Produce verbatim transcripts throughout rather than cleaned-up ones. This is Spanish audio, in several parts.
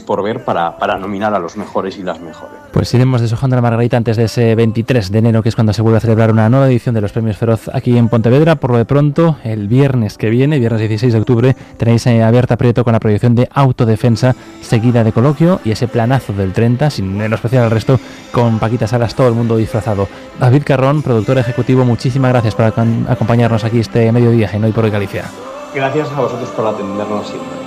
por ver para, para nominar a los mejores y las mejores. Pues iremos deshojando la margarita antes de ese veintitrés de enero, que es cuando se vuelve a celebrar una nueva edición de los Premios Feroz aquí en Pontevedra. Por lo de pronto, el viernes que viene, viernes dieciséis de octubre, tenéis eh, a Berta Prieto con la proyección de Autodefensa, seguida de Coloquio, y ese planazo del treinta, sin menospreciar al resto, con Paquita Salas, todo el mundo disfrazado. David Carrón, productor ejecutivo, muchísimas gracias por ac- acompañarnos aquí este mediodía en Hoy por Hoy Galicia. Gracias a vosotros por atendernos siempre.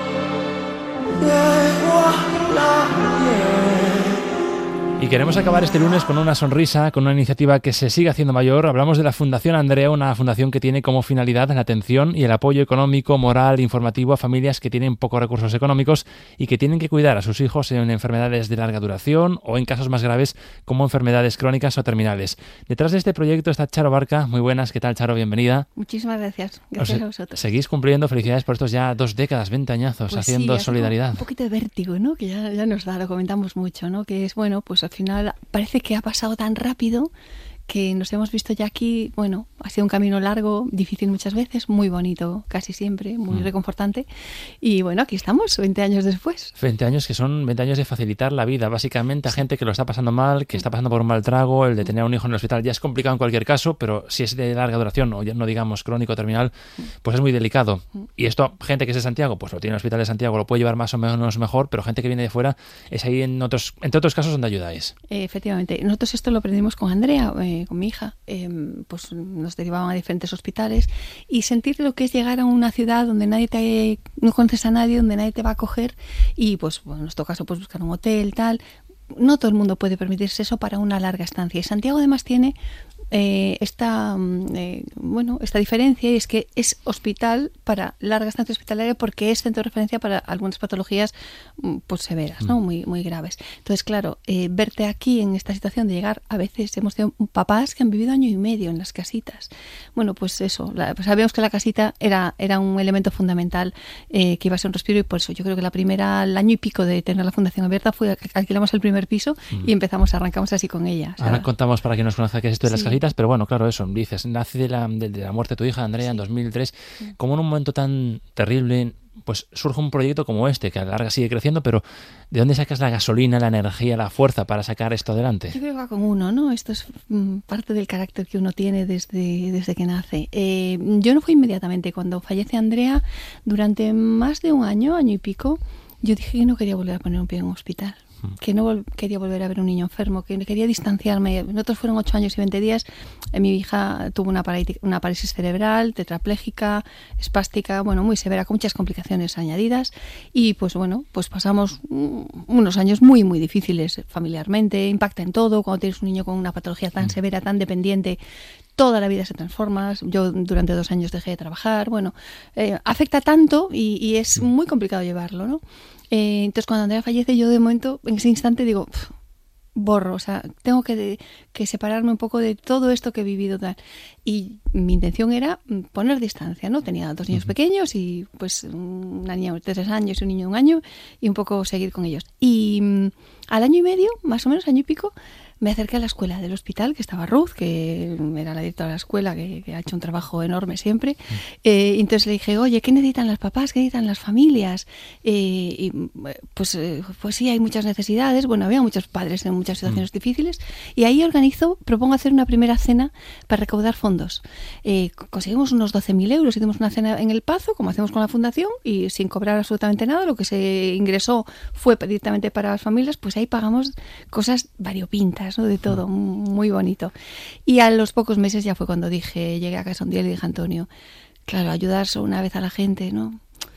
Y queremos acabar este lunes con una sonrisa, con una iniciativa que se sigue haciendo mayor. Hablamos de la Fundación Andrea, una fundación que tiene como finalidad la atención y el apoyo económico, moral, informativo a familias que tienen pocos recursos económicos y que tienen que cuidar a sus hijos en enfermedades de larga duración o en casos más graves como enfermedades crónicas o terminales. Detrás de este proyecto está Charo Barca. Muy buenas, ¿qué tal, Charo? Bienvenida. Muchísimas gracias. Gracias Os, a vosotros. Seguís cumpliendo, felicidades por estos ya dos décadas, veinte añazos, pues haciendo sí, solidaridad. Un poquito de vértigo, ¿no? Que ya, ya nos da, lo comentamos mucho, ¿no? Que es, bueno, pues al final parece que ha pasado tan rápido que nos hemos visto ya aquí. Bueno, ha sido un camino largo, difícil muchas veces, muy bonito casi siempre, muy mm. reconfortante. Y bueno, aquí estamos, veinte años después. veinte años que son veinte años de facilitar la vida, básicamente a gente que lo está pasando mal, que está pasando por un mal trago. El de tener a un hijo en el hospital ya es complicado en cualquier caso, pero si es de larga duración o ya no digamos crónico o terminal, pues es muy delicado. Y esto, gente que es de Santiago, pues lo tiene en el hospital de Santiago, lo puede llevar más o menos mejor, pero gente que viene de fuera, es ahí en otros, entre otros casos donde ayudáis. Eh, efectivamente. Nosotros esto lo aprendimos con Andrea, eh, con mi hija. Eh, pues nos derivaban a diferentes hospitales y sentir lo que es llegar a una ciudad donde nadie te, no conoces a nadie, donde nadie te va a acoger y pues bueno, en nuestro caso pues buscar un hotel, tal. No todo el mundo puede permitirse eso para una larga estancia. Y Santiago además tiene eh, esta eh, bueno esta diferencia, y es que es hospital para larga estancia hospitalaria porque es centro de referencia para algunas patologías pues severas, ¿no? Muy, muy graves. Entonces, claro, eh, verte aquí en esta situación de llegar, a veces hemos tenido papás que han vivido año y medio en las casitas. Bueno, pues eso, la, pues sabíamos que la casita era, era un elemento fundamental eh, que iba a ser un respiro, y por eso yo creo que la primera, el año y pico de tener la fundación abierta fue alquilamos el primer piso mm. y empezamos, arrancamos así con ella. Ahora ¿sabes? Contamos para quien nos conozca qué es esto de las sí. casitas, pero bueno, claro, eso, dices, nace de la, de, de la muerte de tu hija, Andrea, sí. en dos mil tres, sí. como en un momento tan terrible, pues surge un proyecto como este, que a la larga sigue creciendo, pero ¿de dónde sacas la gasolina, la energía, la fuerza para sacar esto adelante? Yo creo que va con uno, ¿no? Esto es mm, parte del carácter que uno tiene desde, desde que nace. Eh, yo no fui inmediatamente. Cuando fallece Andrea, durante más de un año, año y pico, yo dije que no quería volver a poner un pie en un hospital. Que no vol- quería volver a ver a un niño enfermo, que quería distanciarme. Nosotros fueron ocho años y veinte días. Eh, mi hija tuvo una, parálisis, una parálisis cerebral, tetrapléjica, espástica, bueno, muy severa, con muchas complicaciones añadidas. Y pues bueno, pues pasamos mm, unos años muy, muy difíciles familiarmente. Impacta en todo. Cuando tienes un niño con una patología tan severa, tan dependiente, toda la vida se transforma. Yo durante dos años dejé de trabajar. Bueno, eh, afecta tanto y, y es muy complicado llevarlo, ¿no? Eh, entonces cuando Andrea fallece, yo de momento, en ese instante digo, pff, borro, o sea, tengo que, de, que separarme un poco de todo esto que he vivido tal. Y mi intención era poner distancia, ¿no? Tenía dos niños uh-huh. pequeños y pues una niña de tres años y un niño de un año, y un poco seguir con ellos. Y um, al año y medio, más o menos año y pico, me acerqué a la escuela del hospital, que estaba Ruth, que era la directora de la escuela, que, que ha hecho un trabajo enorme siempre. Uh-huh. Eh, entonces le dije, oye, ¿qué necesitan las papás? ¿Qué necesitan las familias? Eh, y pues, eh, pues sí, hay muchas necesidades. Bueno, había muchos padres en muchas situaciones uh-huh. difíciles. Y ahí organizo, propongo hacer una primera cena para recaudar fondos. Eh, conseguimos unos doce mil euros, hicimos una cena en El Pazo, como hacemos con la fundación, y sin cobrar absolutamente nada. Lo que se ingresó fue directamente para las familias. Pues ahí pagamos cosas variopintas, ¿no? De todo, muy bonito. Y a los pocos meses ya fue cuando dije, llegué a casa un día y le dije a Antonio, claro, ayudar solo una vez a la gente, ¿no?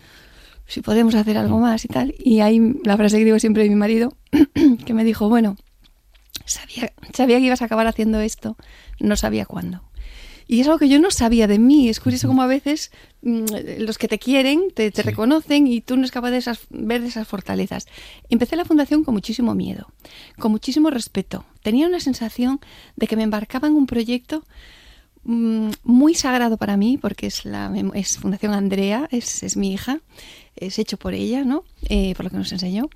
Si podemos hacer algo más y tal. Y ahí la frase que digo siempre de mi marido, que me dijo, bueno, sabía, sabía que ibas a acabar haciendo esto, no sabía cuándo. Y es algo que yo no sabía de mí. Es curioso como a veces mmm, los que te quieren te, te sí. reconocen y tú no eres capaz de esas, ver esas fortalezas. Empecé la fundación con muchísimo miedo, con muchísimo respeto. Tenía una sensación de que me embarcaba en un proyecto mm, muy sagrado para mí, porque es la es Fundación Andrea, es, es mi hija, es hecho por ella, ¿no? Eh, por lo que nos enseñó,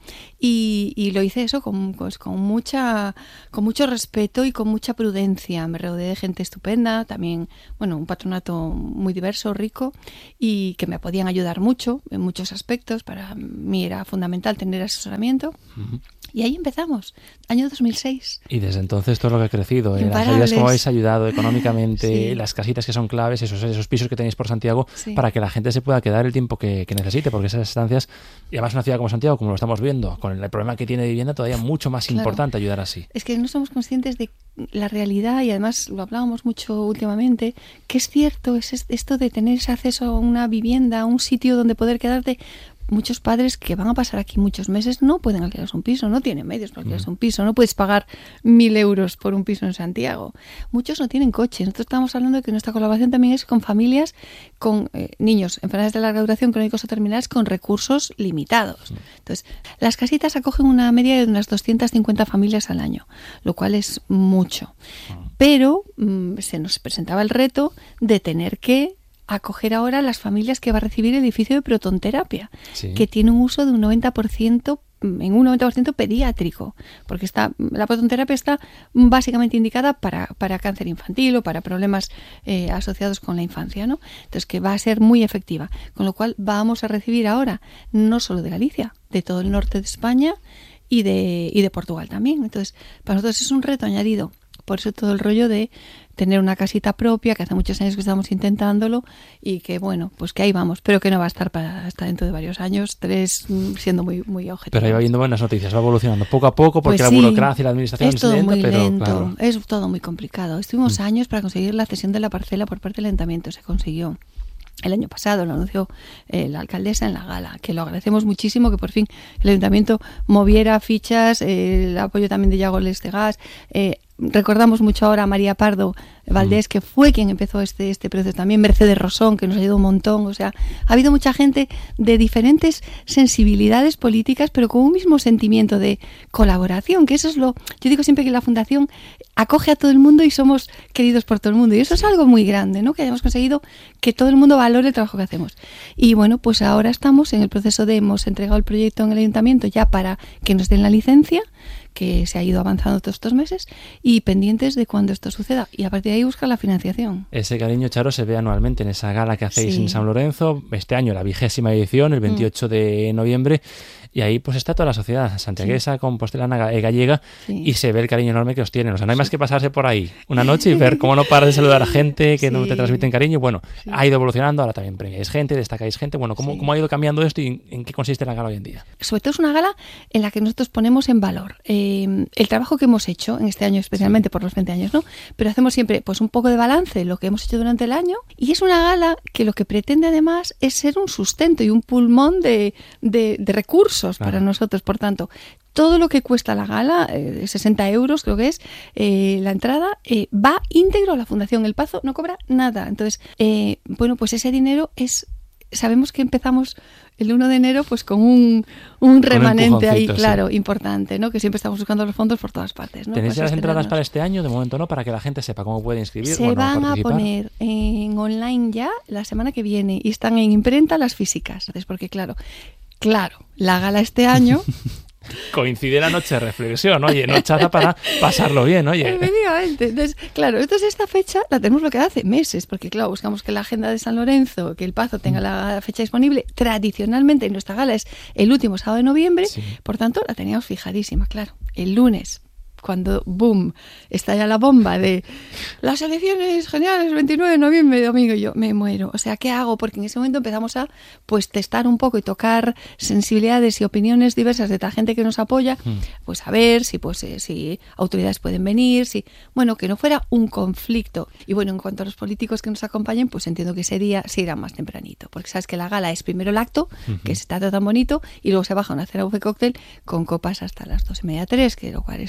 y, y lo hice eso con, pues, con mucha con mucho respeto y con mucha prudencia. Me rodeé de gente estupenda, también, bueno, un patronato muy diverso, rico, y que me podían ayudar mucho en muchos aspectos. Para mí era fundamental tener asesoramiento. Uh-huh. Y ahí empezamos, año dos mil seis. Y desde entonces todo lo que ha crecido, ¿eh? Las ayudas como habéis ayudado económicamente, sí. Las casitas que son claves, esos, esos pisos que tenéis por Santiago, sí. Para que la gente se pueda quedar el tiempo que, que necesite, porque esas estancias, y además una ciudad como Santiago, como lo estamos viendo, con el problema que tiene de vivienda, todavía mucho más claro. Importante ayudar así. Es que no somos conscientes de la realidad, y además lo hablábamos mucho últimamente, que es cierto, es esto de tener ese acceso a una vivienda, a un sitio donde poder quedarte. Muchos padres que van a pasar aquí muchos meses no pueden alquilarse un piso, no tienen medios para alquilarse un piso, no puedes pagar mil euros por un piso en Santiago. Muchos no tienen coche. Nosotros estamos hablando de que nuestra colaboración también es con familias, con eh, niños, enfermedades de larga duración, crónicos o terminales, con recursos limitados. Entonces, las casitas acogen una media de unas doscientas cincuenta familias al año, lo cual es mucho. Pero mmm, se nos presentaba el reto de tener que acoger ahora las familias que va a recibir el edificio de protonterapia, sí. Que tiene un uso de un noventa por ciento, en un noventa por ciento pediátrico, porque está la protonterapia está básicamente indicada para, para cáncer infantil o para problemas eh, asociados con la infancia, ¿no? Entonces, que va a ser muy efectiva, con lo cual vamos a recibir ahora no solo de Galicia, de todo el norte de España y de, y de Portugal también. Entonces, para nosotros es un reto añadido. Por eso todo el rollo de tener una casita propia, que hace muchos años que estamos intentándolo, y que, bueno, pues que ahí vamos, pero que no va a estar para hasta dentro de varios años, tres, siendo muy, muy objetivo. Pero ahí va viendo buenas noticias, va evolucionando poco a poco, porque pues sí, la burocracia y la administración es todo lenta, muy pero lento, claro. Es todo muy complicado. Estuvimos mm. años para conseguir la cesión de la parcela por parte del ayuntamiento, se consiguió. El año pasado lo anunció eh, la alcaldesa en la gala, que lo agradecemos muchísimo, que por fin el ayuntamiento moviera fichas, eh, el apoyo también de Yago Lestegas. Eh, recordamos mucho ahora a María Pardo Valdés, mm. que fue quien empezó este, este proceso también, Mercedes Rosón, que nos ayudó un montón. O sea, ha habido mucha gente de diferentes sensibilidades políticas, pero con un mismo sentimiento de colaboración, que eso es lo... Yo digo siempre que la Fundación acoge a todo el mundo y somos queridos por todo el mundo, y eso es algo muy grande, ¿no? Que hayamos conseguido que todo el mundo valore el trabajo que hacemos. Y bueno, pues ahora estamos en el proceso de, hemos entregado el proyecto en el ayuntamiento ya para que nos den la licencia, que se ha ido avanzando todos estos meses, y pendientes de cuando esto suceda, y a partir de ahí buscar la financiación. Ese cariño, Charo, se ve anualmente en esa gala que hacéis sí. en San Lorenzo, este año la vigésima edición, el veintiocho mm. de noviembre, y ahí pues está toda la sociedad santiaguesa, sí. compostelana, gallega, sí. y se ve el cariño enorme que os tienen. O sea, no hay sí. más que pasarse por ahí una noche y ver cómo no paras de saludar a gente, que sí. no te transmiten cariño. Bueno, sí. ha ido evolucionando, ahora también premiáis gente, destacáis gente. Bueno, ¿cómo, sí. ¿cómo ha ido cambiando esto y en qué consiste la gala hoy en día? Sobre todo es una gala en la que nosotros ponemos en valor eh, el trabajo que hemos hecho en este año, especialmente sí. por los veinte años, ¿no? Pero hacemos siempre pues un poco de balance de lo que hemos hecho durante el año, y es una gala que lo que pretende además es ser un sustento y un pulmón de, de, de recursos claro. para nosotros. Por tanto, todo lo que cuesta la gala, eh, sesenta euros creo que es, eh, la entrada, eh, va íntegro a la Fundación. El Pazo no cobra nada. Entonces, eh, bueno, pues ese dinero es... Sabemos que empezamos el uno de enero pues con un, un remanente un ahí, claro, sí. importante, ¿no? Que siempre estamos buscando los fondos por todas partes, ¿no? ¿Tenéis pues ya las entradas para este año? De momento no, para que la gente sepa cómo puede inscribir. Se bueno, van participar. a poner en online ya la semana que viene, y están en imprenta las físicas. Entonces, porque claro, claro, la gala este año... Coincide la noche de reflexión, oye, nochaza para pasarlo bien, oye. Efectivamente. Entonces, claro, entonces esta fecha la tenemos bloqueada hace meses, porque claro, buscamos que la agenda de San Lorenzo, que el Pazo tenga la fecha disponible. Tradicionalmente en nuestra gala es el último sábado de noviembre, sí. por tanto la teníamos fijadísima, claro, el lunes. Cuando, boom, estalla la bomba de las elecciones generales, veintinueve de noviembre, domingo, y yo me muero. O sea, ¿qué hago? Porque en ese momento empezamos a pues testar un poco y tocar sensibilidades y opiniones diversas de la gente que nos apoya, mm. pues a ver si pues eh, si autoridades pueden venir, si bueno, que no fuera un conflicto. Y bueno, en cuanto a los políticos que nos acompañen, pues entiendo que ese día se irá más tempranito, porque sabes que la gala es primero el acto, uh-huh. que se está todo tan bonito, y luego se baja una cena buffet cóctel con copas hasta las dos y media, tres, que lo cual está muy divertido.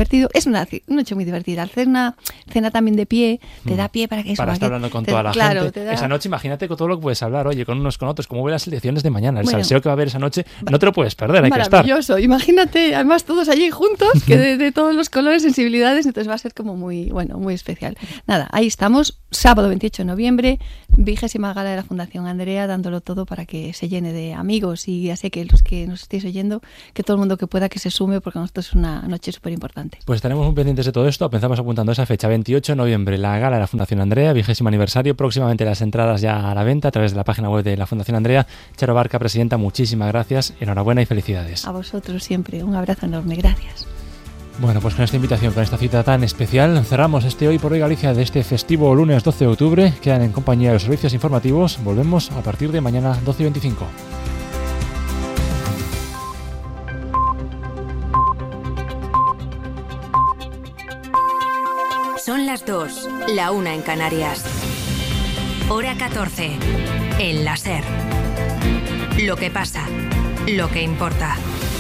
divertido. Es una noche muy divertida. Hacer una cena también de pie te da pie para que eso... Para estar que hablando con te, toda la claro, gente. Da... Esa noche, imagínate con todo lo que puedes hablar, oye, con unos con otros, cómo ve las elecciones de mañana, el bueno, salseo que va a haber esa noche, no te lo puedes perder, hay que estar. Maravilloso. Imagínate, además todos allí juntos, que de, de todos los colores, sensibilidades, entonces va a ser como muy, bueno, muy especial. Nada, ahí estamos, sábado veintiocho de noviembre, vigésima gala de la Fundación Andrea, dándolo todo para que se llene de amigos, y ya sé que los que nos estéis oyendo, que todo el mundo que pueda que se sume, porque nosotros es una noche súper importante. Pues estaremos muy pendientes de todo esto, pensamos apuntando esa fecha, veintiocho de noviembre, la gala de la Fundación Andrea, vigésimo aniversario, próximamente las entradas ya a la venta a través de la página web de la Fundación Andrea. Charo Barca, presidenta, muchísimas gracias, enhorabuena y felicidades. A vosotros siempre, un abrazo enorme, gracias. Bueno, pues con esta invitación, con esta cita tan especial, cerramos este Hoy por Hoy Galicia de este festivo lunes doce de octubre. Quedan en compañía de los servicios informativos. Volvemos a partir de mañana doce y veinticinco. Son las dos, la una en Canarias. Hora catorce. El láser. Lo que pasa, lo que importa.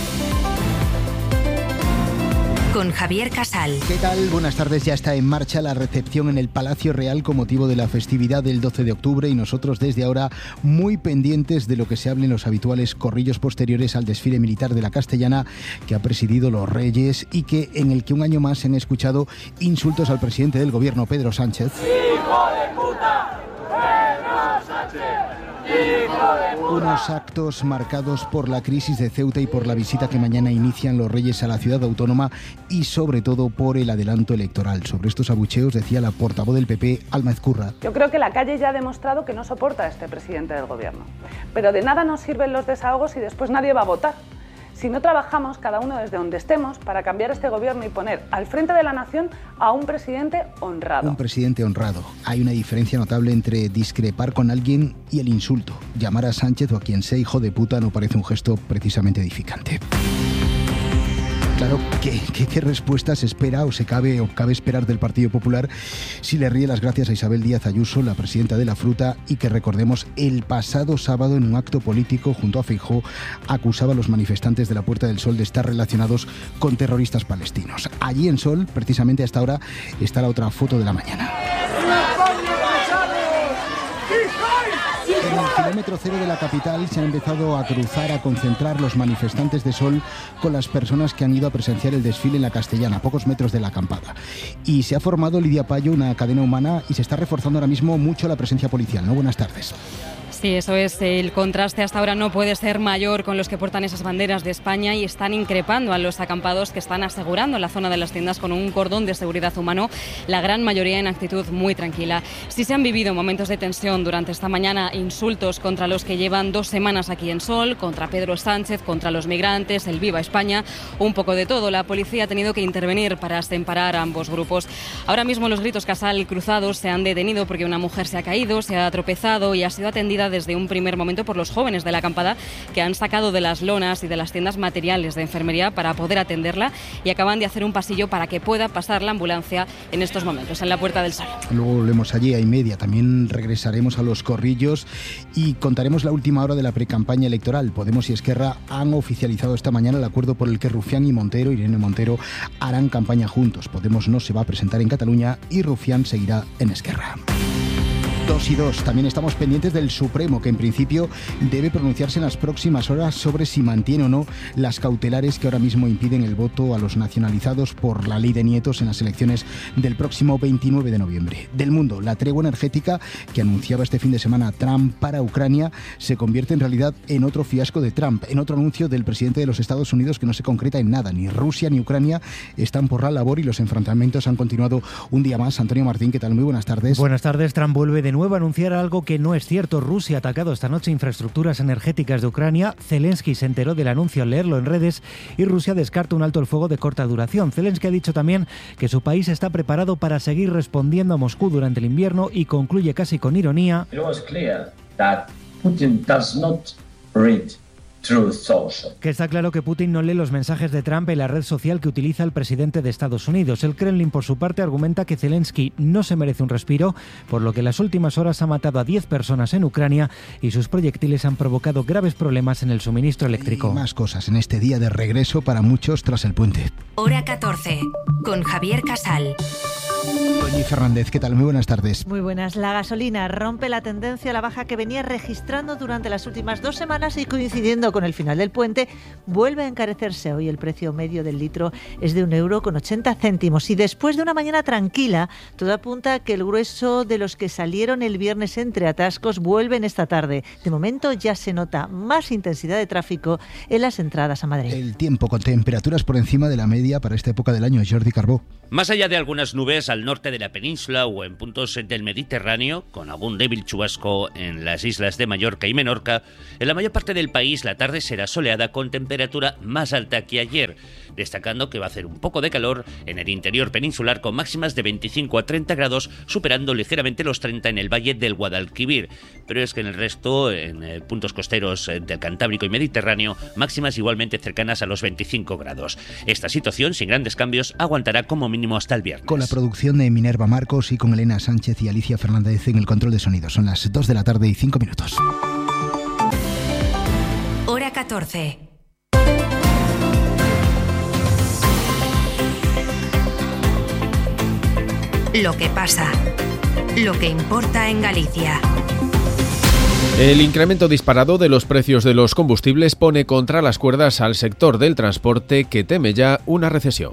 Con Javier Casal. ¿Qué tal? Buenas tardes. Ya está en marcha la recepción en el Palacio Real con motivo de la festividad del doce de octubre y nosotros desde ahora muy pendientes de lo que se hable en los habituales corrillos posteriores al desfile militar de la Castellana que ha presidido los Reyes y que en el que un año más se han escuchado insultos al presidente del gobierno, Pedro Sánchez. ¡Hijo de puta! ¡Pedro Sánchez! Unos actos marcados por la crisis de Ceuta y por la visita que mañana inician los Reyes a la ciudad autónoma y sobre todo por el adelanto electoral. Sobre estos abucheos decía la portavoz del P P, Alma Ezcurra. Yo creo que la calle ya ha demostrado que no soporta a este presidente del gobierno. Pero de nada nos sirven los desahogos y después nadie va a votar. Si no trabajamos cada uno desde donde estemos para cambiar este gobierno y poner al frente de la nación a un presidente honrado. Un presidente honrado. Hay una diferencia notable entre discrepar con alguien y el insulto. Llamar a Sánchez o a quien sea hijo de puta no parece un gesto precisamente edificante. Claro, ¿qué, qué, qué respuesta se espera o se cabe o cabe esperar del Partido Popular si le ríe las gracias a Isabel Díaz Ayuso, la presidenta de la Fruta, y que recordemos el pasado sábado en un acto político junto a Feijóo acusaba a los manifestantes de la Puerta del Sol de estar relacionados con terroristas palestinos? Allí en Sol, precisamente hasta ahora, está la otra foto de la mañana. En el kilómetro cero de la capital se han empezado a cruzar, a concentrar los manifestantes de Sol con las personas que han ido a presenciar el desfile en la Castellana, a pocos metros de la acampada. Y se ha formado, Lidia Payo, una cadena humana y se está reforzando ahora mismo mucho la presencia policial, ¿no? Buenas tardes. Sí, eso es. El contraste hasta ahora no puede ser mayor con los que portan esas banderas de España y están increpando a los acampados que están asegurando la zona de las tiendas con un cordón de seguridad humano, la gran mayoría en actitud muy tranquila. Sí se han vivido momentos de tensión durante esta mañana, insultos contra los que llevan dos semanas aquí en Sol, contra Pedro Sánchez, contra los migrantes, el Viva España, un poco de todo. La policía ha tenido que intervenir para separar a ambos grupos. Ahora mismo los gritos Casal cruzados se han detenido porque una mujer se ha caído, se ha tropezado y ha sido atendida desde un primer momento por los jóvenes de la acampada que han sacado de las lonas y de las tiendas materiales de enfermería para poder atenderla y acaban de hacer un pasillo para que pueda pasar la ambulancia en estos momentos, en la Puerta del Sol. Luego volvemos allí a y media, también regresaremos a los corrillos y contaremos la última hora de la precampaña electoral. Podemos y Esquerra han oficializado esta mañana el acuerdo por el que Rufián y Montero, Irene Montero, harán campaña juntos. Podemos no se va a presentar en Cataluña y Rufián seguirá en Esquerra. Dos y dos. También estamos pendientes del Supremo, que en principio debe pronunciarse en las próximas horas sobre si mantiene o no las cautelares que ahora mismo impiden el voto a los nacionalizados por la ley de nietos en las elecciones del próximo veintinueve de noviembre. Del mundo, la tregua energética que anunciaba este fin de semana Trump para Ucrania se convierte en realidad en otro fiasco de Trump, en otro anuncio del presidente de los Estados Unidos que no se concreta en nada. Ni Rusia ni Ucrania están por la labor y los enfrentamientos han continuado un día más. Antonio Martín, ¿qué tal? Muy buenas tardes. Buenas tardes. Trump vuelve de nuevo a anunciar algo que no es cierto. Rusia ha atacado esta noche infraestructuras energéticas de Ucrania. Zelensky se enteró del anuncio al leerlo en redes y Rusia descarta un alto el fuego de corta duración. Zelensky ha dicho también que su país está preparado para seguir respondiendo a Moscú durante el invierno y concluye casi con ironía. It was clear that Putin does not read Que está claro que Putin no lee los mensajes de Trump en la red social que utiliza el presidente de Estados Unidos. El Kremlin, por su parte, argumenta que Zelensky no se merece un respiro, por lo que en las últimas horas ha matado a diez personas en Ucrania y sus proyectiles han provocado graves problemas en el suministro eléctrico. Y más cosas en este día de regreso para muchos tras el puente. Hora catorce, con Javier Casal. Doña Fernández, ¿qué tal? Muy buenas tardes. Muy buenas. La gasolina rompe la tendencia a la baja que venía registrando durante las últimas dos semanas y coincidiendo con el final del puente, vuelve a encarecerse. Hoy el precio medio del litro es de un euro con ochenta céntimos y después de una mañana tranquila, todo apunta a que el grueso de los que salieron el viernes entre atascos vuelven esta tarde. De momento ya se nota más intensidad de tráfico en las entradas a Madrid. El tiempo con temperaturas por encima de la media para esta época del año. Jordi Carbó. Más allá de algunas nubes al norte de la península o en puntos del Mediterráneo, con algún débil chubasco en las islas de Mallorca y Menorca, en la mayor parte del país la tarde será soleada con temperatura más alta que ayer, destacando que va a hacer un poco de calor en el interior peninsular con máximas de veinticinco a treinta grados, superando ligeramente los treinta en el valle del Guadalquivir. Pero es que en el resto, en eh, puntos costeros eh, del Cantábrico y Mediterráneo, máximas igualmente cercanas a los veinticinco grados. Esta situación, sin grandes cambios, aguantará como mínimo hasta el viernes. Con la producción de Minerva Marcos y con Elena Sánchez y Alicia Fernández en el control de sonido. Son las dos de la tarde y cinco minutos. Hora catorce. Lo que pasa, lo que importa en Galicia. El incremento disparado de los precios de los combustibles pone contra las cuerdas al sector del transporte, que teme ya una recesión.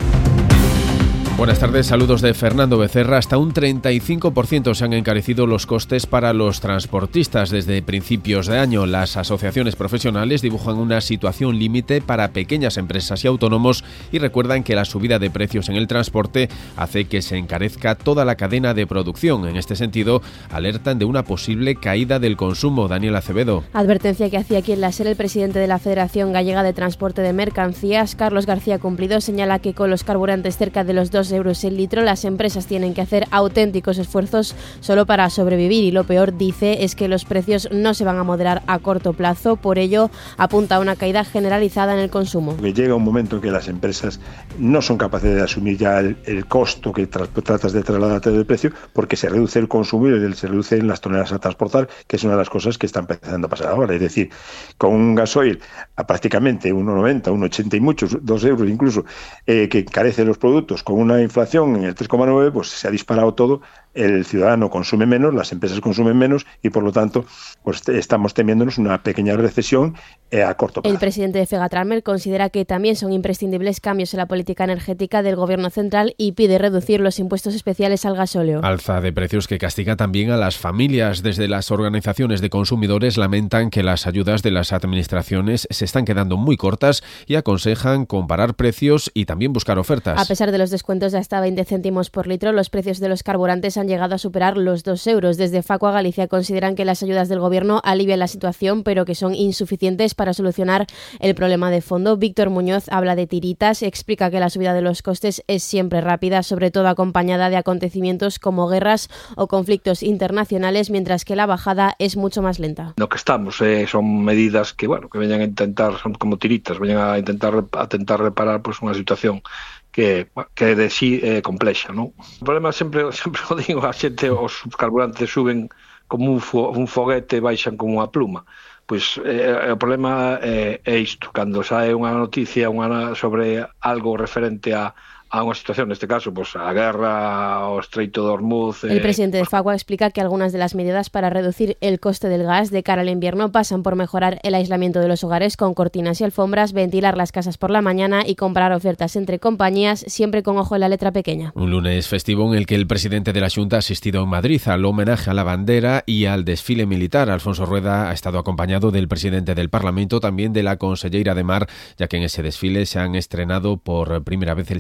Buenas tardes, saludos de Fernando Becerra. Hasta un treinta y cinco por ciento se han encarecido los costes para los transportistas desde principios de año. Las asociaciones profesionales dibujan una situación límite para pequeñas empresas y autónomos y recuerdan que la subida de precios en el transporte hace que se encarezca toda la cadena de producción. En este sentido, alertan de una posible caída del consumo. Daniel Acevedo. Advertencia que hacía aquí en la SER el presidente de la Federación Gallega de Transporte de Mercancías, Carlos García Cumplido, señala que con los carburantes cerca de los dos euros el litro, las empresas tienen que hacer auténticos esfuerzos solo para sobrevivir y lo peor, dice, es que los precios no se van a moderar a corto plazo. Por ello, apunta a una caída generalizada en el consumo. Llega un momento en que las empresas no son capaces de asumir ya el, el costo que tra- tratas de trasladarte del precio, porque se reduce el consumo y se reducen las toneladas a transportar, que es una de las cosas que está empezando a pasar ahora. Es decir, con un gasoil a prácticamente uno noventa, uno ochenta y muchos, dos euros incluso, eh, que encarece los productos, con una inflación en el tres coma nueve, pues se ha disparado todo. El ciudadano consume menos, las empresas consumen menos y por lo tanto pues estamos temiéndonos una pequeña recesión eh, a corto plazo. El presidente de Fegatrammer considera que también son imprescindibles cambios en la política energética del gobierno central y pide reducir los impuestos especiales al gasóleo. Alza de precios que castiga también a las familias. Desde las organizaciones de consumidores lamentan que las ayudas de las administraciones se están quedando muy cortas y aconsejan comparar precios y también buscar ofertas. A pesar de los descuentos de hasta veinte céntimos por litro, los precios de los carburantes han llegado a superar los dos euros. Desde Facua Galicia consideran que las ayudas del gobierno alivian la situación, pero que son insuficientes para solucionar el problema de fondo. Víctor Muñoz habla de tiritas, explica que la subida de los costes es siempre rápida, sobre todo acompañada de acontecimientos como guerras o conflictos internacionales, mientras que la bajada es mucho más lenta. Lo que estamos eh, son medidas que, bueno, que veñan a intentar, son como tiritas, veñan a intentar a tentar reparar pues unha situación que, que de sí é eh, complexa, non? O problema sempre, sempre o digo, a xente, os carburantes suben como un, fo, un foguete, baixan como unha pluma. Pois eh, o problema é, é isto, cando sae unha noticia unha, sobre algo referente a a unha situación, neste caso, pues, a guerra, o estreito de Hormuz... El eh, presidente de Facua explica que algunas de las medidas para reducir el coste del gas de cara al invierno pasan por mejorar el aislamiento de los hogares con cortinas y alfombras, ventilar las casas por la mañana y comprar ofertas entre compañías, siempre con ojo en la letra pequeña. Un lunes festivo en el que el presidente de la Xunta ha asistido en Madrid al homenaje a la bandera y al desfile militar. Alfonso Rueda ha estado acompañado del presidente del Parlamento, también de la conselleira de Mar, ya que en ese desfile se han estrenado por primera vez el servicio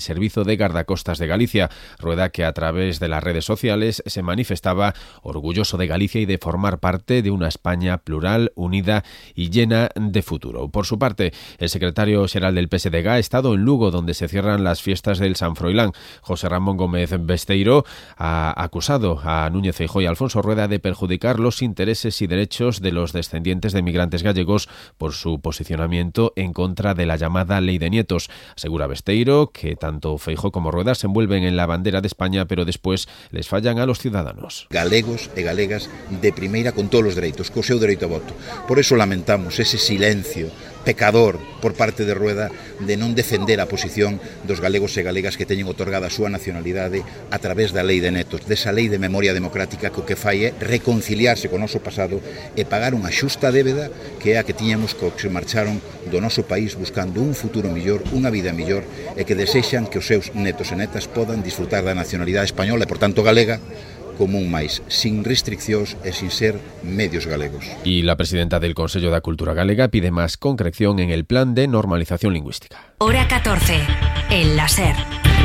Cuerpo de Guardacostas de Galicia. Rueda, que a través de las redes sociales se manifestaba orgulloso de Galicia y de formar parte de una España plural, unida y llena de futuro. Por su parte, el secretario xeral del P S D G ha estado en Lugo, donde se cierran las fiestas del San Froilán. José Ramón Gómez Besteiro ha acusado a Núñez Feijóo y Alfonso Rueda de perjudicar los intereses y derechos de los descendientes de migrantes gallegos por su posicionamiento en contra de la llamada Ley de Nietos. Asegura Besteiro que tanto Feijóo como Rueda se envuelven en la bandera de España, pero después les fallan a los ciudadanos. Galegos e galegas de primeira con todos os dereitos, co seu dereito a voto. Por eso lamentamos ese silencio pecador por parte de Rueda de non defender a posición dos galegos e galegas que teñen otorgada a súa nacionalidade a través da Lei de Netos, desa Lei de Memoria Democrática que o que fai é reconciliarse co noso pasado e pagar unha xusta débeda que é a que tiñamos co que se marcharon do noso país buscando un futuro mellor, unha vida mellor e que desexan que os seus netos e netas podan disfrutar da nacionalidade española e, por tanto, galega, como un máis, sin restriccións e sin ser medios galegos. Y la presidenta del Consello da Cultura Galega pide más concreción en el plan de normalización lingüística. Hora catorce, en la SER.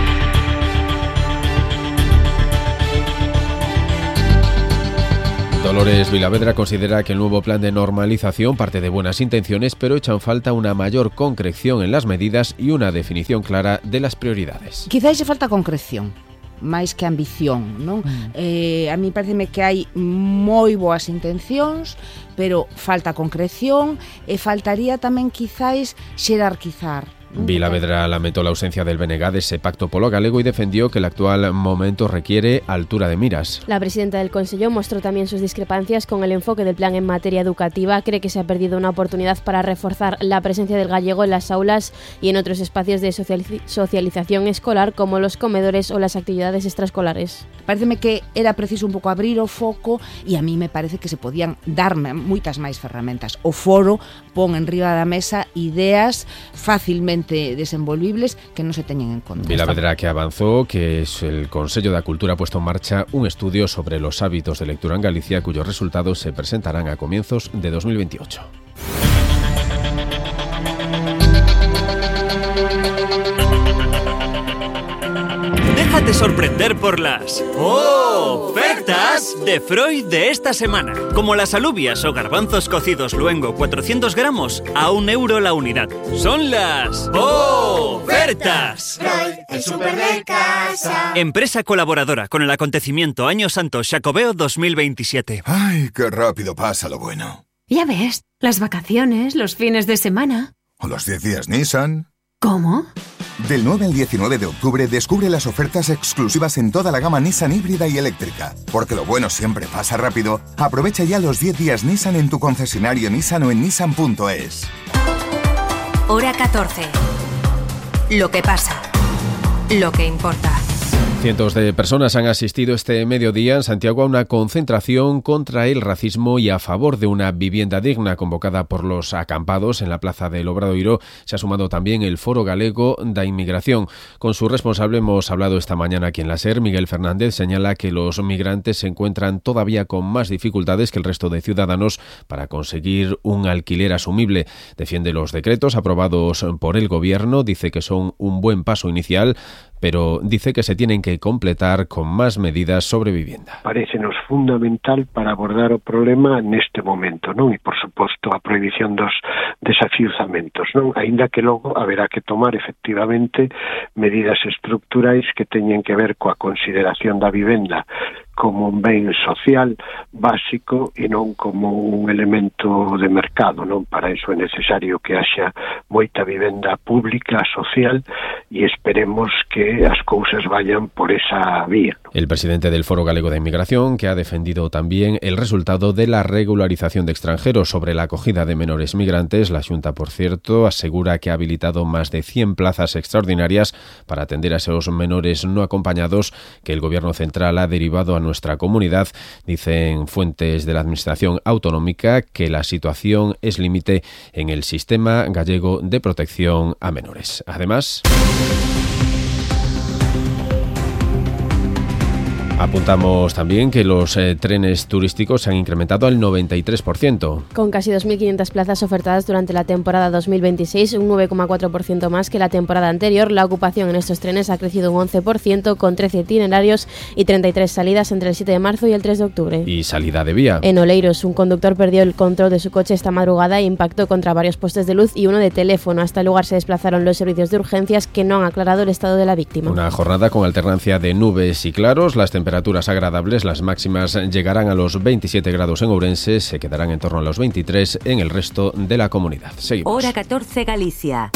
Dolores Vilavedra considera que el nuevo plan de normalización parte de buenas intenciones, pero echan falta una mayor concreción en las medidas y una definición clara de las prioridades. Quizá lle falta concreción, máis que ambición, non? Mm. Eh, a mí pareceme que hai moi boas intencións, pero falta concreción e faltaría tamén quizáis xerarquizar. Vilavedra lamentó la ausencia del B N G de ese pacto polo galego y defendió que el actual momento requiere altura de miras. La presidenta del Consello mostró también sus discrepancias con el enfoque del plan en materia educativa. Cree que se ha perdido una oportunidad para reforzar la presencia del gallego en las aulas y en otros espacios de socialización escolar como los comedores o las actividades extraescolares. Pareceme que era preciso un pouco abrir o foco e a mí me parece que se podían dar moitas máis ferramentas. O foro pon en riba da mesa ideas fácilmente desenvolvibles que no se teñen en conta. Vilavedra, que avanzó que es el Consello da Cultura ha puesto en marcha un estudio sobre los hábitos de lectura en Galicia, cuyos resultados se presentarán a comienzos de dos mil veintiocho. Déjate sorprender por las ofertas de Freud de esta semana. Como las alubias o garbanzos cocidos luengo cuatrocientos gramos a un euro la unidad. Son las ofertas. Freud, el súper de casa. Empresa colaboradora con el acontecimiento Año Santo Xacobeo dos mil veintisiete. Ay, qué rápido pasa lo bueno. Ya ves, las vacaciones, los fines de semana. O los diez días Nissan. ¿Cómo? Del nueve al diecinueve de octubre descubre las ofertas exclusivas en toda la gama Nissan híbrida y eléctrica. Porque lo bueno siempre pasa rápido. Aprovecha ya los diez días Nissan en tu concesionario Nissan o en nissan punto es. Hora catorce. Lo que pasa. Lo que importa. Cientos de personas han asistido este mediodía en Santiago a una concentración contra el racismo y a favor de una vivienda digna convocada por los acampados en la Plaza del Obradoiro. Se ha sumado también el Foro Galego da Inmigración. Con su responsable hemos hablado esta mañana aquí en la SER. Miguel Fernández señala que los migrantes se encuentran todavía con más dificultades que el resto de ciudadanos para conseguir un alquiler asumible. Defiende los decretos aprobados por el Gobierno, dice que son un buen paso inicial, pero dice que se tienen que completar con más medidas sobre vivienda. Parécenos fundamental para abordar o problema neste momento, non? E, por suposto, a prohibición dos desafiuzamentos, non? Aínda que logo haberá que tomar, efectivamente, medidas estructurais que teñen que ver coa consideración da vivenda como un ben social básico e non como un elemento de mercado, non? Para iso é necesario que haxa moita vivenda pública, social, e esperemos que as cousas vayan por esa vía. El presidente del Foro Galego de Inmigración, que ha defendido también el resultado de la regularización de extranjeros sobre la acogida de menores migrantes. La Xunta, por cierto, asegura que ha habilitado más de cien plazas extraordinarias para atender a esos menores no acompañados que el Gobierno central ha derivado a nuestra comunidad. Dicen fuentes de la Administración Autonómica que la situación es límite en el sistema gallego de protección a menores. Además, Apuntamos también que los eh, trenes turísticos se han incrementado al noventa y tres por ciento. Con casi dos mil quinientas plazas ofertadas durante la temporada dos mil veintiséis, un nueve coma cuatro por ciento más que la temporada anterior, la ocupación en estos trenes ha crecido un once por ciento, con trece itinerarios y treinta y tres salidas entre el siete de marzo y el tres de octubre. Y salida de vía. En Oleiros, un conductor perdió el control de su coche esta madrugada e impactó contra varios postes de luz y uno de teléfono. Hasta el lugar se desplazaron los servicios de urgencias, que no han aclarado el estado de la víctima. Una jornada con alternancia de nubes y claros, las temperaturas agradables, las máximas llegarán a los veintisiete grados en Ourense, se quedarán en torno a los veintitrés en el resto de la comunidad. Seguimos. Hora catorce Galicia.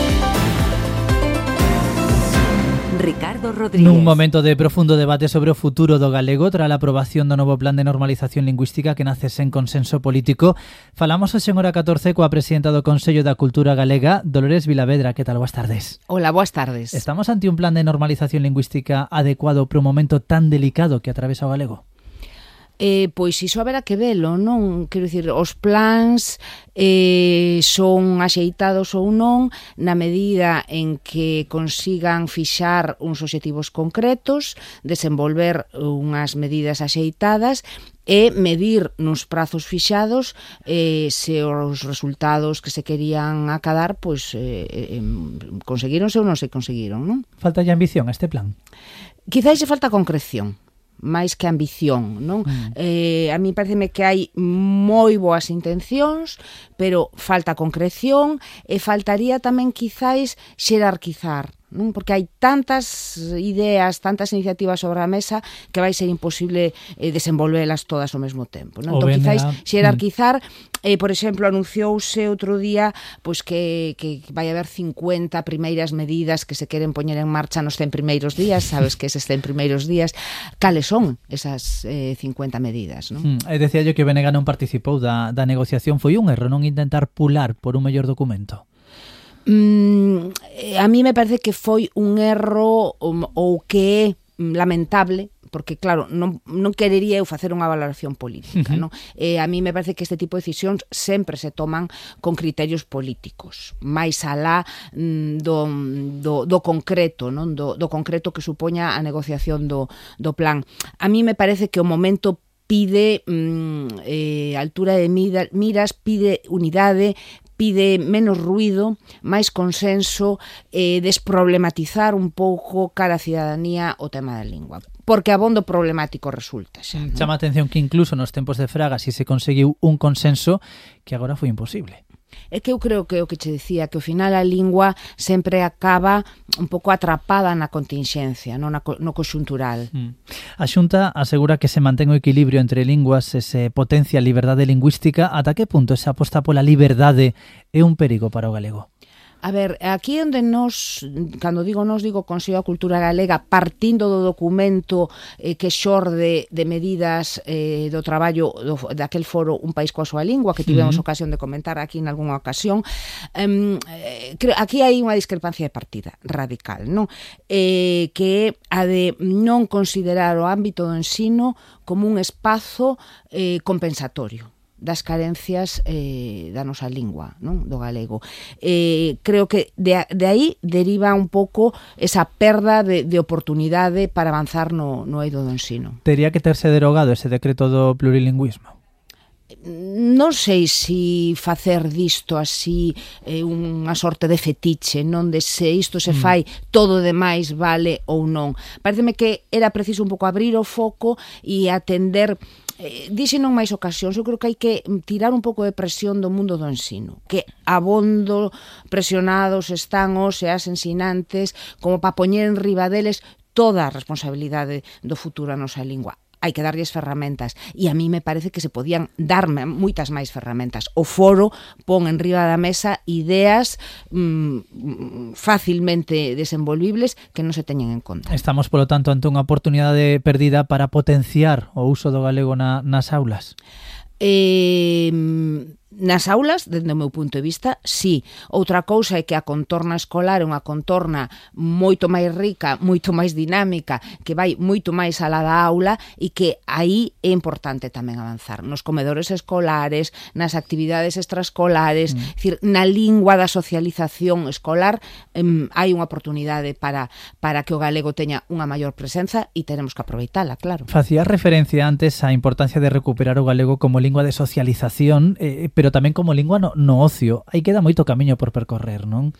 Ricardo Rodríguez. Nun momento de profundo debate sobre o futuro do galego tras a aprobación do novo plan de normalización lingüística que nace sen consenso político, falamos hoxe en Hora catorce coa presidenta do Consello da Cultura Galega, Dolores Vilavedra. Que tal? Boas tardes. Hola, boas tardes. Estamos ante un plan de normalización lingüística adecuado para un momento tan delicado que atravesa o galego? Eh, pois iso haberá que velo, non? Quero dicir, os plans eh, son axeitados ou non na medida en que consigan fixar uns obxectivos concretos, desenvolver unhas medidas axeitadas e medir nos prazos fixados eh, se os resultados que se querían acadar pois eh, eh, conseguironse ou non se conseguiron, non? Falta ya ambición a este plan? Quizás se falta concreción máis que ambición, non? Mm. Eh, a mí pareceme que hai moi boas intencións, pero falta concreción e faltaría tamén quizáis xerarquizar, non? Porque hai tantas ideas, tantas iniciativas sobre a mesa que vai ser imposible eh, desenvolvelas todas ao mesmo tempo, non? Entón, quizáis xerarquizar, eh, por exemplo, anunciouse outro día pois que, que vai haber cincuenta primeiras medidas que se queren poñer en marcha nos cen primeiros días, sabes que eses cen primeiros días, cales son esas eh, cincuenta medidas, non? Mm, e decía yo que o B N G non participou da, da negociación, foi un erro non intentar pular por un mellor documento? Mm, a mí me parece que foi un erro um, ou que é lamentable, porque claro, non, non querería eu facer unha valoración política, uh-huh. non? Eh, a mí me parece que este tipo de decisións sempre se toman con criterios políticos, máis alá mm, do, do, do concreto, non? Do, do concreto que supoña a negociación do, do plan. A mí me parece que o momento pide mm, eh, altura de mira, miras, pide unidade, pide menos ruido, máis consenso, eh, desproblematizar un pouco cara a cidadanía o tema da lingua. Porque abondo problemático resulta. Xa, ¿no? Chama a atención que incluso nos tempos de Fraga si se conseguiu un consenso que agora foi imposible. É que eu creo que o que che decía, que ao final a lingua sempre acaba un pouco atrapada na continxencia, no, na, no conxuntural. Mm. A Xunta asegura que se mantén o equilibrio entre linguas e se potencia a liberdade lingüística. Ata que punto esa aposta pola liberdade é un perigo para o galego? A ver, aquí onde nos, cando digo nos, digo Consello da Cultura Galega, partindo do documento eh, que xorde de medidas eh, do traballo do, daquel foro Un País coa súa lingua, que tivemos uh-huh. ocasión de comentar aquí en algunha ocasión, eh, creo, aquí hai unha discrepancia de partida radical, non? Eh, que é a de non considerar o ámbito do ensino como un espazo eh, compensatorio das carencias eh, da nosa lingua, non? Do galego. Eh, creo que de, de aí deriva un pouco esa perda de, de oportunidade para avanzar no, no eido do ensino. Tería que terse derogado ese decreto do plurilingüismo? Non sei se facer disto así eh, unha sorte de fetiche, non de se isto se fai, mm. todo demais vale ou non. Pareceme que era preciso un pouco abrir o foco e atender. Eh, dixe non máis ocasións, eu creo que hai que tirar un pouco de presión do mundo do ensino, que abondo presionados están os e as ensinantes como para poñer en riba deles toda a responsabilidade do futuro a nosa lingua. Hai que darlles ferramentas e a mí me parece que se podían darme moitas máis ferramentas. O foro pon en riba da mesa ideas mm, facilmente desenvolvibles que non se teñen en conta. Estamos, polo tanto, ante unha oportunidade perdida para potenciar o uso do galego na, nas aulas. Eh, Nas aulas, dende o meu punto de vista, sí. Outra cousa é que a contorna escolar é unha contorna moito máis rica, moito máis dinámica, que vai moito máis alá da aula e que aí é importante tamén avanzar. Nos comedores escolares, nas actividades extraescolares, mm. decir, na lingua da socialización escolar, um, hai unha oportunidade para, para que o galego teña unha maior presenza e tenemos que aproveitala, claro. Facías referencia antes á importancia de recuperar o galego como lingua de socialización, eh, pero tamén como lingua no, no ocio. Aí queda moito camiño por percorrer, non?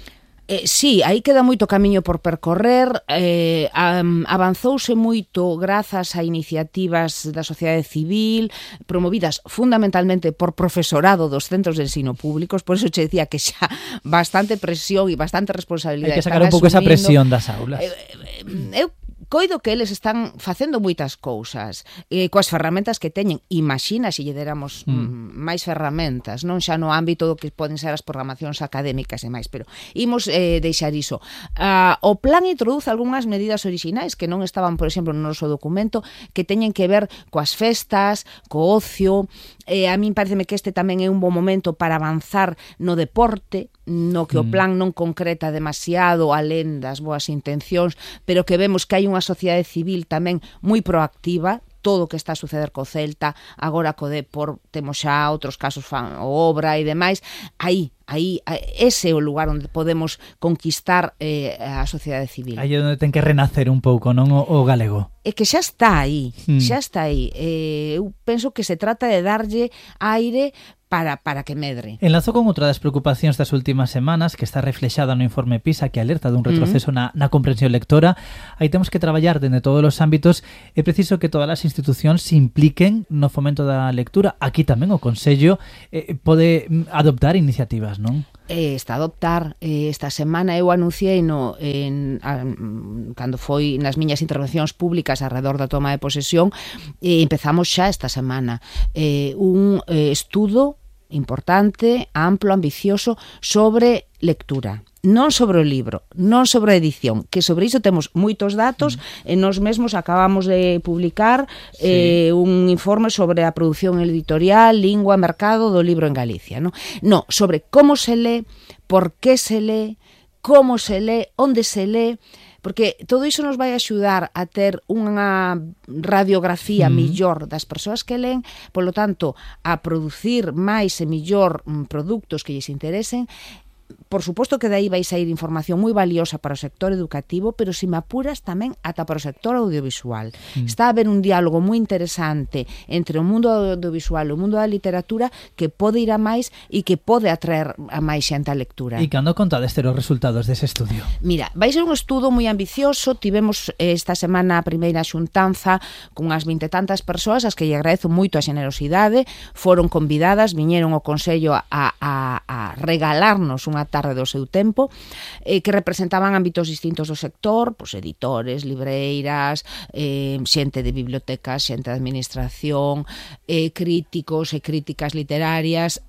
Eh, sí, aí queda moito camiño por percorrer, eh, um, avanzouse moito grazas a iniciativas da sociedade civil promovidas fundamentalmente por profesorado dos centros de ensino públicos, por eso che decía que xa bastante presión e bastante responsabilidade. Hai que sacar un pouco esa presión das aulas. Eh, eh, eu coido que eles están facendo moitas cousas eh, coas ferramentas que teñen. Imagina se lle deramos mm. máis ferramentas, non xa no ámbito do que poden ser as programacións académicas e máis, pero imos eh, deixar iso. Uh, o plan introduce algunhas medidas orixinais que non estaban, por exemplo, no noso documento, que teñen que ver coas festas, co ocio. Eh, a min pareceme que este tamén é un bon momento para avanzar no deporte, no que o plan non concreta demasiado alén das boas intencións, pero que vemos que hai unha sociedade civil tamén moi proactiva. Todo o que está a suceder co Celta, agora co Depor, temos xa outros casos, o Obra e demais, aí, aí, ese é o lugar onde podemos conquistar eh, a sociedade civil. Aí é onde ten que renacer un pouco, non, o, o galego. É que xa está aí, mm. xa está aí. Eh, eu penso que se trata de darlle aire para, para que medre. Enlazo con outra das preocupacións das últimas semanas que está reflexada no informe PISA, que alerta dun retroceso uh-huh. na, na comprensión lectora. Aí temos que traballar dende todos os ámbitos. É preciso que todas as institucións se impliquen no fomento da lectura. Aquí tamén o Consello eh, pode adoptar iniciativas, non? Eh, está a adoptar. Eh, esta semana eu anunciei no, en, a, cando foi nas miñas intervencións públicas alrededor da toma de posesión, eh, empezamos xa esta semana eh, un eh, estudo importante, amplo, ambicioso sobre lectura. Non sobre o libro, non sobre a edición, que sobre iso temos moitos datos, mm. e nós mesmos acabamos de publicar sí. eh, un informe sobre a produción editorial, lingua, mercado do libro en Galicia. No, no sobre como se lee, por que se lee, como se lee, onde se lee, porque todo iso nos vai axudar a ter unha radiografía mm. millor das persoas que leen, polo tanto, a producir máis e millor mm, produtos que lles interesen. Por suposto que de aí vai sair información moi valiosa para o sector educativo, pero se me apuras tamén ata para o sector audiovisual. Mm. Está a haber un diálogo moi interesante entre o mundo audiovisual e o mundo da literatura que pode ir a máis e que pode atraer a máis xente a lectura. E cando contades ter os resultados dese estudio? Mira, vai ser un estudo moi ambicioso. Tivemos esta semana a primeira xuntanza con as vinte tantas persoas, as que lle agradezo moito a xenerosidade. Foron convidadas, viñeron ao Consello a, a, a regalarnos unha tarde do seu tempo, eh, que representaban ámbitos distintos do sector, pues, editores, libreiras, eh, xente de bibliotecas, xente de administración, eh, críticos e críticas literarias.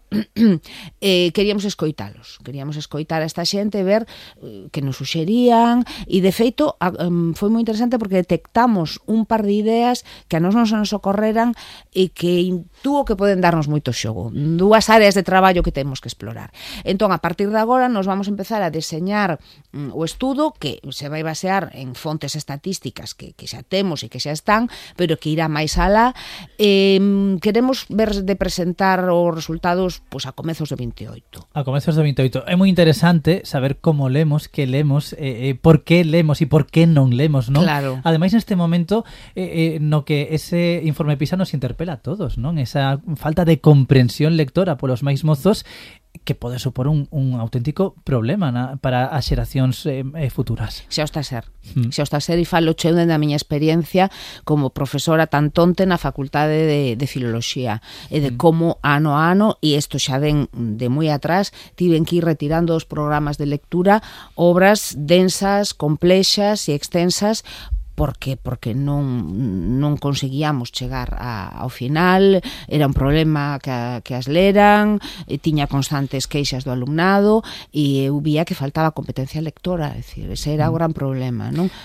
eh, queríamos escoitalos, queríamos escoitar a esta xente, ver eh, que nos suxerían, e de feito a, um, foi moi interesante porque detectamos un par de ideas que a nos non se nos ocorreran e que intuo que poden darnos moito xogo, dúas áreas de traballo que temos que explorar. Entón, a partir de agora nos vamos a empezar a deseñar um, o estudo, que se vai basear en fontes estatísticas que, que xa temos e que xa están, pero que irá máis alá. Eh, queremos ver de presentar os resultados pues a comezos do vinte e oito. A comezos do vinte e oito. É moi interesante saber como lemos, que lemos, eh, eh, por que lemos e por que non lemos, non? Claro. Ademais, neste momento, eh, eh, no que ese informe PISA nos interpela a todos, non? Esa falta de comprensión lectora polos máis mozos, que pode supor un, un auténtico problema na, para as xeracións eh, futuras. Xa o está a ser. Mm. Xa o está a ser, e falo cheu da miña experiencia como profesora tan tonte na Facultade de, de Filoloxía, e de mm. como ano a ano, e isto xa ven de moi atrás, tiven que ir retirando os programas de lectura obras densas, complexas e extensas, porque porque non non conseguíamos chegar a, ao final, era un problema que, a, que as leran, e tiña constantes queixas do alumnado, e eu vía que faltaba competencia lectora, é dicir, ese era o gran problema, non?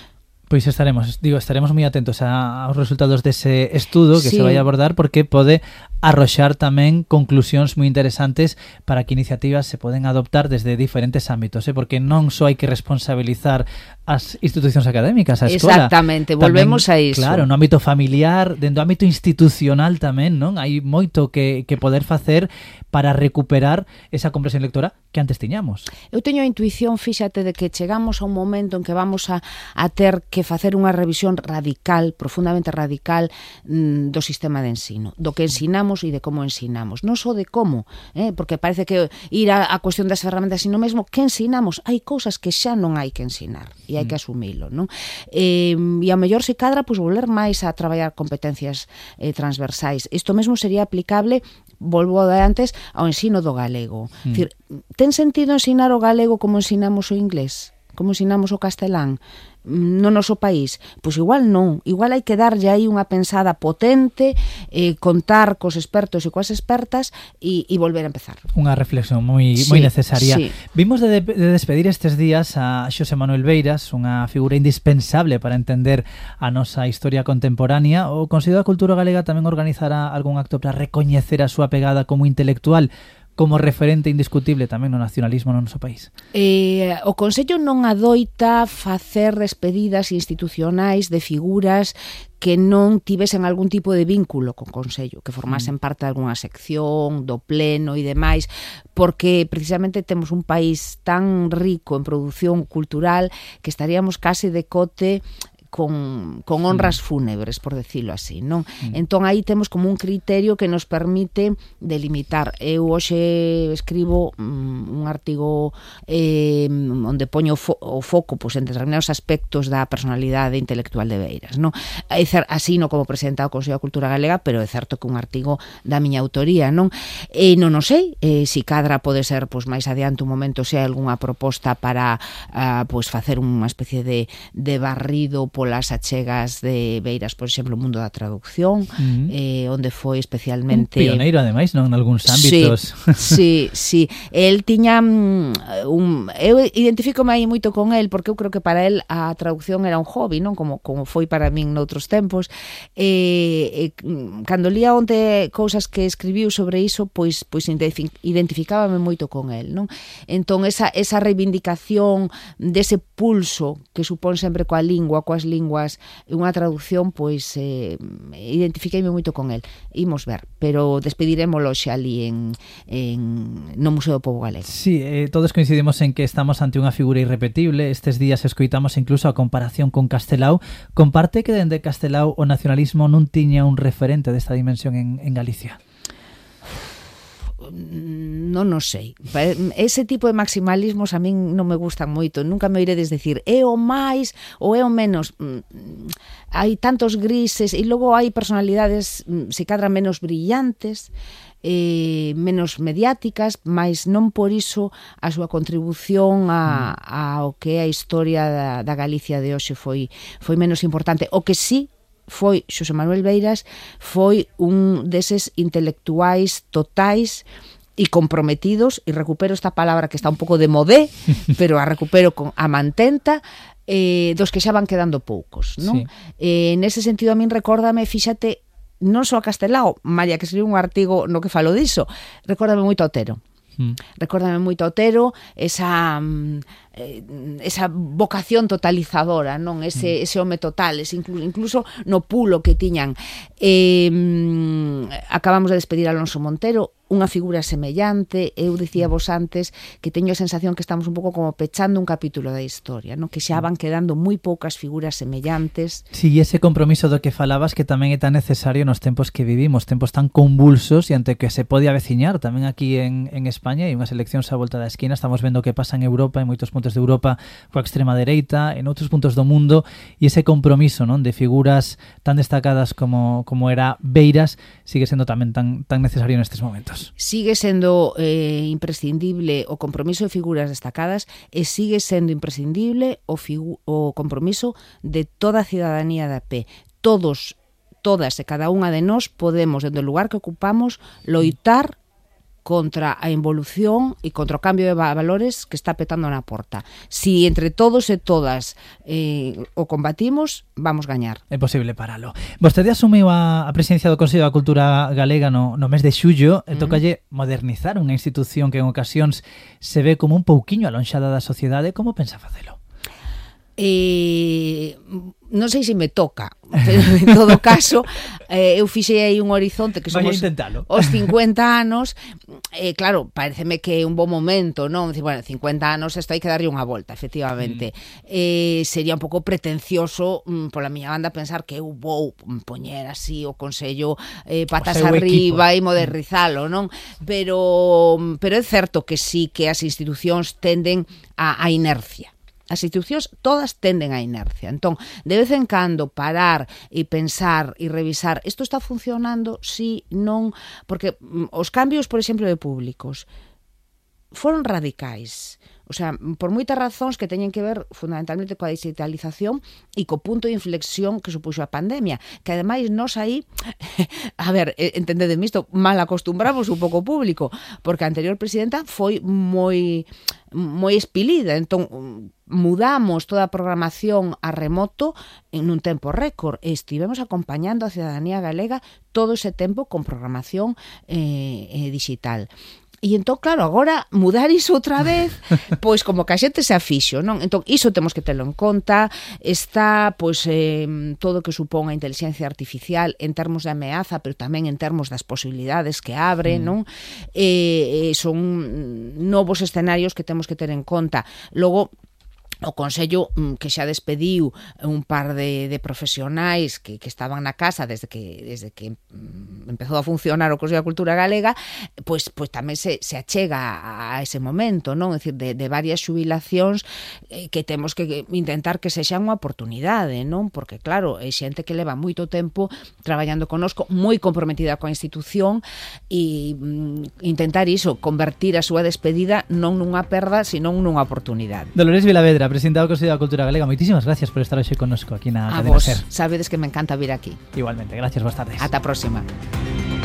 Pois estaremos, digo, estaremos moi atentos a, aos resultados dese estudo que sí. se vai a abordar, porque pode arroxar tamén conclusións moi interesantes para que iniciativas se poden adoptar desde diferentes ámbitos, eh? Porque non só hai que responsabilizar as institucións académicas, a escola. Exactamente, volvemos tamén, a iso. Claro, no ámbito familiar, dentro do ámbito institucional tamén, non? Hai moito que, que poder facer para recuperar esa comprensión lectora que antes tiñamos. Eu teño a intuición, fíxate, de que chegamos a un momento en que vamos a, a ter que facer unha revisión radical, profundamente radical, mmm, do sistema de ensino, do que ensinamos e de como ensinamos, non só de como, eh? Porque parece que ir a, a cuestión das ferramentas, sino mesmo que ensinamos. Hai cousas que xa non hai que ensinar e hai que asumilo, non? Eh, e a mellor se cadra, pois, volver máis a traballar competencias eh, transversais. Isto mesmo sería aplicable, volvo de antes, ao ensino do galego. Mm. Dicir, ten sentido ensinar o galego como ensinamos o inglés? Como ensinamos o castelán no noso país? Pois igual non, igual hai que darlle aí unha pensada potente, eh, contar cos expertos e coas expertas e, e volver a empezar. Unha reflexión moi sí, moi necesaria. Sí. Vimos de, de despedir estes días a Xosé Manuel Beiras, unha figura indispensable para entender a nosa historia contemporánea. O Consello da Cultura Galega tamén organizará algún acto para recoñecer a súa pegada como intelectual, como referente indiscutible tamén no nacionalismo no noso país. Eh, o Consello non adoita facer despedidas institucionais de figuras que non tivesen algún tipo de vínculo con Consello, que formasen parte de algunha sección, do pleno e demais, porque precisamente temos un país tan rico en produción cultural que estaríamos case de cote con, con honras fúnebres, por decirlo así, non? Mm. Entón aí temos como un criterio que nos permite delimitar. Eu hoxe escribo um, un artigo eh, onde poño fo o foco pois, en determinados aspectos da personalidade intelectual de Beiras, non? É cer así no como presidenta do Consello da Cultura Galega, pero é certo que un artigo da miña autoría, non? E non o sei, eh, si cadra pode ser pois, máis adiante un momento se hai algunha proposta para uh, pois, facer unha especie de, de barrido polas achegas de Beiras, por exemplo, o mundo da traducción, uh-huh. eh, onde foi especialmente... Un pioneiro, ademais, non? En algúns ámbitos. Sí, sí, sí. El tiña un... Eu identifícome aí moito con el, porque eu creo que para el a traducción era un hobby, non? Como, como foi para min noutros tempos. E, e cando lía onte cousas que escribiu sobre iso, pois, pois identificábame moito con el, non? Entón, esa, esa reivindicación dese pulso que supón sempre coa lingua, coas linguas, unha traducción, pois eh, identifiqueime moito con el. Imos ver, pero despedirémolo xa ali en, en, no Museo do Pobo Galego. Sí, eh, todos coincidimos en que estamos ante unha figura irrepetible. Estes días escoitamos incluso a comparación con Castelao. Comparte que dende Castelao o nacionalismo non tiña un referente desta dimensión en, en Galicia? Non o sei. Ese tipo de maximalismos a min non me gustan moito. Nunca me oiredes decir é o máis ou é o menos. Hai tantos grises e logo hai personalidades se cadra menos brillantes, eh, menos mediáticas, mas non por iso a súa contribución a, a o que é a historia da, da Galicia de hoxe foi, foi menos importante. O que sí foi Xosé Manuel Beiras foi un deses intelectuais totais e comprometidos, e recupero esta palabra que está un pouco de modé, pero a recupero con a mantenta, eh, dos que xa van quedando poucos, non? Sí. Eh, nese sentido a min recórdame, fíxate, non só a Castelao, María, que escribiu un artigo no que falo diso, recórdame moito a Otero. Mm. Recórdame moito a Otero, esa eh, esa vocación totalizadora, non? Ese, mm. ese home total, ese incluso, incluso no pulo que tiñan. Eh, acabamos de despedir a Alonso Montero, unha figura semellante. Eu dicía vos antes que teño a sensación que estamos un pouco como pechando un capítulo da historia, non? Que xa van quedando moi poucas figuras semellantes. Si, sí, ese compromiso do que falabas que tamén é tan necesario nos tempos que vivimos, tempos tan convulsos e ante que se pode aveciñar tamén aquí en, en España, e unhas eleccións á volta da esquina. Estamos vendo o que pasa en Europa, en moitos puntos de Europa, coa extrema dereita, en outros puntos do mundo, e ese compromiso, non, de figuras tan destacadas como, como era Beiras sigue sendo tamén tan, tan necesario nestes momentos. Sigue sendo eh, imprescindible o compromiso de figuras destacadas e sigue sendo imprescindible o, o compromiso de toda a cidadanía de a pé. Todos, todas e cada unha de nós podemos, dentro do lugar que ocupamos, loitar contra a involución e contra o cambio de valores que está petando na porta. Si entre todos e todas eh, o combatimos, vamos gañar. É posible paralo. Vostede asumiu a, a presidencia do Consello da Cultura Galega no, no mes de xullo e tocalle modernizar unha institución que en ocasións se ve como un pouquiño alonxada da sociedade. Como pensa facelo? Eh, non sei se me toca, pero en todo caso eh, eu fixei aí un horizonte que somos os cincuenta anos, e eh, claro, pareceme que é un bo momento, non? Dicir, bueno, cincuenta anos, isto hai que darlle unha volta, efectivamente. Mm. Eh, sería un pouco pretencioso mm, pola miña banda pensar que eu vou poñer así o Consello eh, patas arriba e modernizalo, non? Pero, pero é certo que sí que as institucións tenden a, a inercia. As institucións todas tenden á inercia. Entón, de vez en cando parar e pensar e revisar isto está funcionando, si, non, porque os cambios, por exemplo, de públicos foron radicais. O sea, por moitas razóns que teñen que ver fundamentalmente coa digitalización e co punto de inflexión que supuxo a pandemia, que ademais nos aí, a ver, entendedeme isto, mal acostumbramos un pouco o público, porque a anterior presidenta foi moi moi espilida, entón mudamos toda a programación a remoto en un tempo récord e estivemos acompañando a cidadanía galega todo ese tempo con programación eh, eh, digital. E entón, claro, agora mudar iso outra vez, pois como que a xente se afixo, non? Entón, iso temos que telo en conta. Está, pois, eh, todo o que supón a inteligencia artificial en termos de ameaza, pero tamén en termos das posibilidades que abre, mm. non? Eh, eh, son novos escenarios que temos que ter en conta. Logo, o Consello que xa despediu un par de, de profesionais que, que estaban na casa desde que desde que empezou a funcionar o Consello da Cultura Galega, pois, pois tamén se, se achega a ese momento, non? É dicir, de, de varias xubilacións eh, que temos que intentar que sexan unha oportunidade, non? Porque, claro, é xente que leva moito tempo traballando conosco, moi comprometida coa institución e mm, intentar iso, convertir a súa despedida non nunha perda, senón nunha oportunidade. Dolores Vilavedra, presidenta do Consello da Cultura Galega, moitísimas gracias por estar hoxe connosco aquí na a Cadena vos, Ser. sabedes que me encanta vir aquí. Igualmente, gracias, boas tardes. Ata a próxima.